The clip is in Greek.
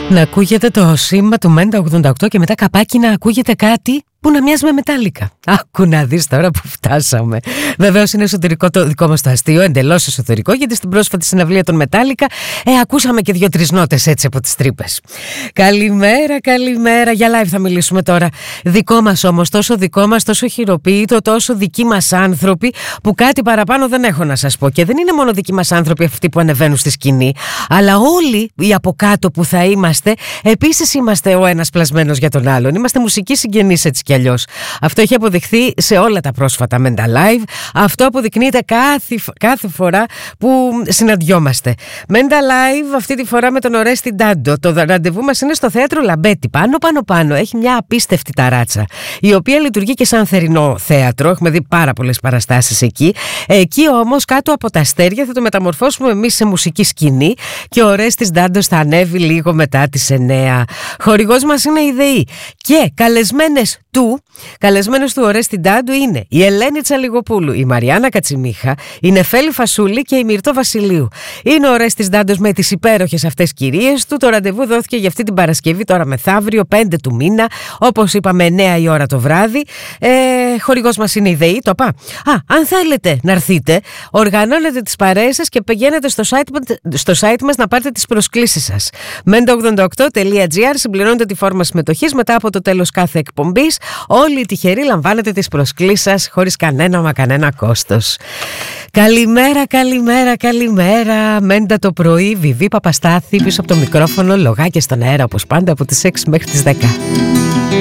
Να ακούγεται το σήμα του Μέντα 88 και μετά καπάκι να ακούγεται κάτι που να μοιάζει με μετάλλικα. Άκου να δεις τώρα που φτάσαμε. Βεβαίως είναι εσωτερικό το δικό μας το αστείο, εντελώς εσωτερικό, γιατί στην πρόσφατη συναυλία των Μετάλλικα ακούσαμε και 2-3 νότες έτσι από τις τρύπες. Καλημέρα, καλημέρα. Για live θα μιλήσουμε τώρα. Δικό μας όμως, τόσο δικό μας, τόσο χειροποίητο, τόσο δικοί μας άνθρωποι, που κάτι παραπάνω δεν έχω να σας πω. Και δεν είναι μόνο δικοί μας άνθρωποι αυτοί που ανεβαίνουν στη σκηνή, αλλά όλοι οι από κάτω που θα είμαστε, επίσης είμαστε ο ένας πλασμένος για τον άλλον. Είμαστε μουσικοί συγγενείς έτσι κι αλλιώς. Αυτό έχει αποδειχθεί σε όλα τα πρόσφατα Μέντα Live. Αυτό αποδεικνύεται κάθε φορά που συναντιόμαστε. Μέντα Live αυτή τη φορά με τον Ορέστη Ντάντο. Το ραντεβού μας είναι στο θέατρο Λαμπέτη. Πάνω. Έχει μια απίστευτη ταράτσα, η οποία λειτουργεί και σαν θερινό θέατρο. Έχουμε δει πάρα πολλές παραστάσεις εκεί. Εκεί όμως κάτω από τα αστέρια θα το μεταμορφώσουμε εμείς σε μουσική σκηνή και ο Ορέστης Ντάντος θα ανέβει λίγο μετά τις 9. Χορηγός μας είναι η ΔΕΗ. Και καλεσμένες του Ορέστη Ντάντου είναι η Ελένη Τσαλιγοπούλου, η Μαριάννα Κατσιμίχα, η Νεφέλη Φασούλη και η Μυρτώ Βασιλείου. Είναι ο Ορέστης Ντάντος με τις υπέροχες αυτές κυρίες του. Το ραντεβού δόθηκε για αυτή την Παρασκευή, τώρα μεθαύριο, 5 του μήνα, όπως είπαμε, 9 η ώρα το βράδυ. Χορηγός μας είναι η ΔΕΗ, το είπα. Αν θέλετε να έρθετε, οργανώνετε τις παρέες σας και πηγαίνετε στο site μας να πάρετε τις προσκλήσεις σας. menda88.gr, συμπληρώνετε τη φόρμα συμμετοχής μετά από το τέλος κάθε εκπομπής. Όλοι οι τυχεροί λαμβάνετε τις προσκλήσεις σας χωρίς κανένα κόστος. Καλημέρα. Μέντα το πρωί, Βιβί Παπαστάθη πίσω από το μικρόφωνο, λογάκια στον αέρα όπως πάντα από τις 6 μέχρι τις 10.